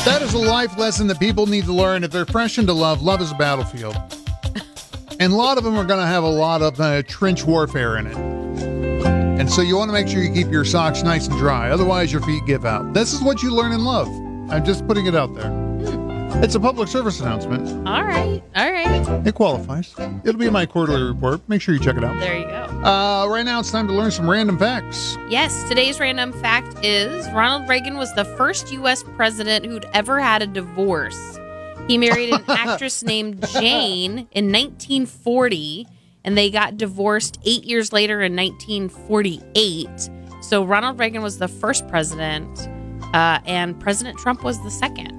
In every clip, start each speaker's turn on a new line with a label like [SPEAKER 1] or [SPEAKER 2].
[SPEAKER 1] That is a life lesson that people need to learn. If they're fresh into love, love is a battlefield. And a lot of them are going to have a lot of trench warfare in it. And so you want to make sure you keep your socks nice and dry. Otherwise, your feet give out. This is what you learn in love. I'm just putting it out there. It's a public service announcement.
[SPEAKER 2] All right.
[SPEAKER 1] It qualifies. It'll be in my quarterly report. Make sure you check it out.
[SPEAKER 2] There you go.
[SPEAKER 1] Right now, it's time to learn some random facts.
[SPEAKER 2] Yes, today's random fact is Ronald Reagan was the first U.S. president who'd ever had a divorce. He married an actress named Jane in 1940, and they got divorced 8 years later in 1948. So Ronald Reagan was the first president, and President Trump was the second.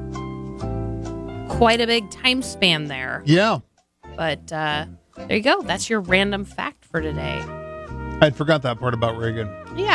[SPEAKER 2] Quite a big time span there.
[SPEAKER 1] Yeah.
[SPEAKER 2] But there you go. That's your random fact for today.
[SPEAKER 1] I forgot that part about Reagan.
[SPEAKER 2] Yeah.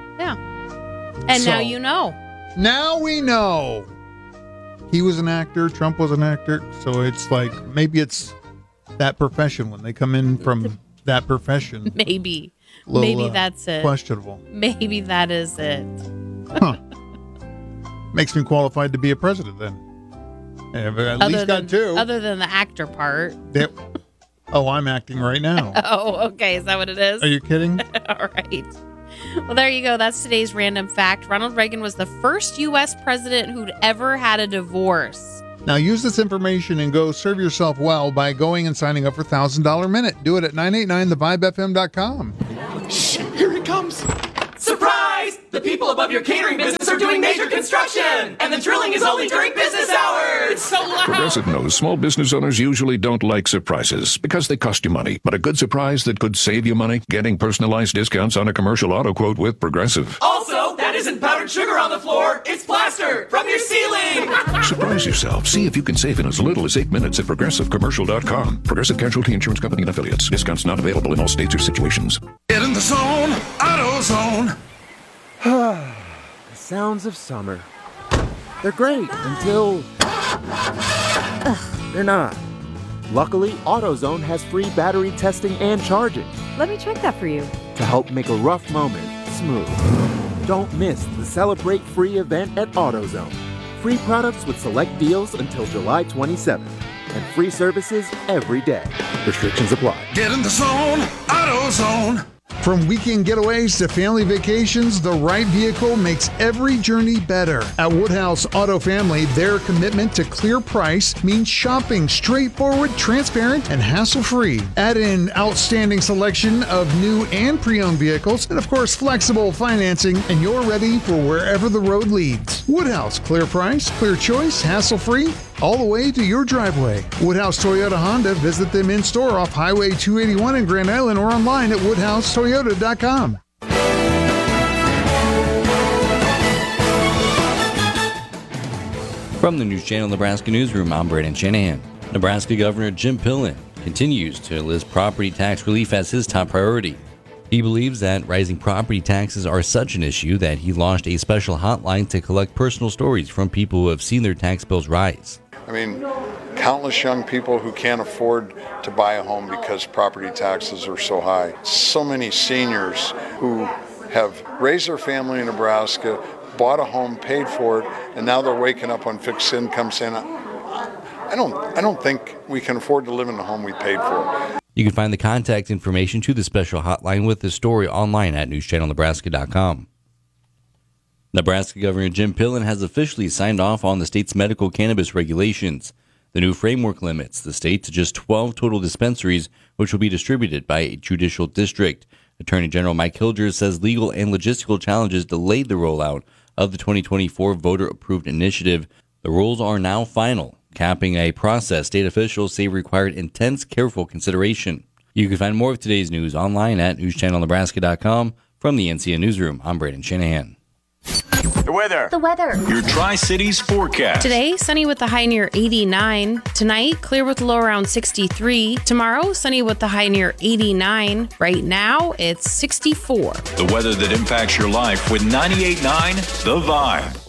[SPEAKER 2] And
[SPEAKER 1] So-
[SPEAKER 2] now you know.
[SPEAKER 1] Now we know. He was an actor. Trump was an actor. So it's like, maybe it's that profession when they come in from that profession.
[SPEAKER 2] Maybe.
[SPEAKER 1] Little,
[SPEAKER 2] Maybe that's it.
[SPEAKER 1] Questionable.
[SPEAKER 2] Maybe that is it.
[SPEAKER 1] Huh. Makes me qualified to be a president then. I've at least got two.
[SPEAKER 2] Other than the actor part.
[SPEAKER 1] Oh, I'm acting right now.
[SPEAKER 2] Oh, okay. Is that what it is?
[SPEAKER 1] Are you kidding?
[SPEAKER 2] All right. Well, there you go. That's today's random fact. Ronald Reagan was the first U.S. president who'd ever had a divorce.
[SPEAKER 1] Now use this information and go serve yourself well by going and signing up for $1,000 Minute. Do it at 989thevibefm.com.
[SPEAKER 3] Shh, here it comes. Surprise! The people above your catering business are doing major construction, and the drilling is only during business hours. It's so loud.
[SPEAKER 4] Progressive knows small business owners usually don't like surprises because they cost you money. But a good surprise that could save you money? Getting personalized discounts on a commercial auto quote with Progressive.
[SPEAKER 3] Also, that isn't powdered sugar on the floor. It's plaster from your ceiling.
[SPEAKER 4] Surprise yourself. See if you can save in as little as 8 minutes at ProgressiveCommercial.com. Progressive Casualty Insurance Company and Affiliates. Discounts not available in all states or situations.
[SPEAKER 5] Get in the zone, AutoZone.
[SPEAKER 6] The sounds of summer. They're great until they're not. Luckily, AutoZone has free battery testing and charging
[SPEAKER 7] Let me check that for you.
[SPEAKER 6] to help make a rough moment smooth. Don't miss the Celebrate Free event at AutoZone. Free products with select deals until July 27th. And free services every day. Restrictions apply.
[SPEAKER 5] Get in the zone, AutoZone.
[SPEAKER 1] From weekend getaways to family vacations, the right vehicle makes every journey better. At Woodhouse Auto Family, their commitment to clear price means shopping straightforward, transparent, and hassle-free. Add in outstanding selection of new and pre-owned vehicles, and of course, flexible financing, and you're ready for wherever the road leads. Woodhouse, clear price, clear choice, hassle-free, all the way to your driveway. Woodhouse Toyota Honda. Visit them in store off Highway 281 in Grand Island or online at woodhousetoyota.com.
[SPEAKER 8] From the News Channel Nebraska Newsroom, I'm Brandon Shanahan. Nebraska Governor Jim Pillen continues to list property tax relief as his top priority. He believes that rising property taxes are such an issue that he launched a special hotline to collect personal stories from people who have seen their tax bills rise.
[SPEAKER 9] I mean, countless young people who can't afford to buy a home because property taxes are so high. So many seniors who have raised their family in Nebraska, bought a home, paid for it, and now they're waking up on fixed income saying, I don't think we can afford to live in the home we paid for.
[SPEAKER 8] You can find the contact information to the special hotline with the story online at newschannelnebraska.com. Nebraska Governor Jim Pillen has officially signed off on the state's medical cannabis regulations. The new framework limits the state to just 12 total dispensaries, which will be distributed by a judicial district. Attorney General Mike Hilgers says legal and logistical challenges delayed the rollout of the 2024 voter-approved initiative. The rules are now final, capping a process state officials say required intense, careful consideration. You can find more of today's news online at newschannelnebraska.com. From the NCN Newsroom, I'm Brandon Shanahan.
[SPEAKER 10] The weather. Your Tri-Cities forecast.
[SPEAKER 2] Today, sunny with the high near 89. Tonight, clear with the low around 63. Tomorrow, sunny with the high near 89. Right now, it's 64.
[SPEAKER 10] The weather that impacts your life with 98.9 The Vibe.